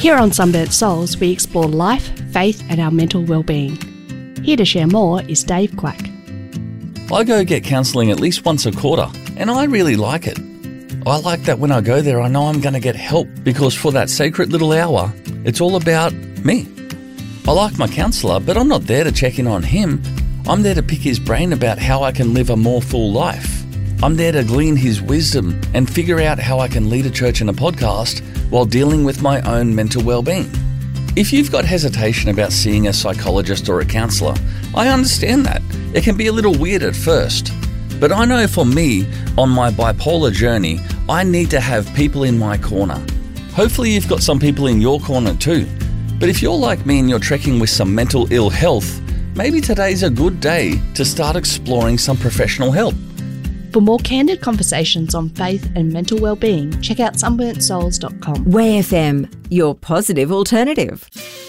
Here on Sunburnt Souls, we explore life, faith and our mental well-being. Here to share more is Dave Quack. I go get counselling at least once a quarter, and I really like it. I like that when I go there, I know I'm going to get help, because for that sacred little hour, it's all about me. I like my counsellor, but I'm not there to check in on him. I'm there to pick his brain about how I can live a more full life. I'm there to glean his wisdom and figure out how I can lead a church and a podcast while dealing with my own mental well-being. If you've got hesitation about seeing a psychologist or a counsellor, I understand that. It can be a little weird at first. But I know for me, on my bipolar journey, I need to have people in my corner. Hopefully you've got some people in your corner too. But if you're like me and you're trekking with some mental ill health, maybe today's a good day to start exploring some professional help. For more candid conversations on faith and mental well-being, check out sunburntsouls.com. Way FM, your positive alternative.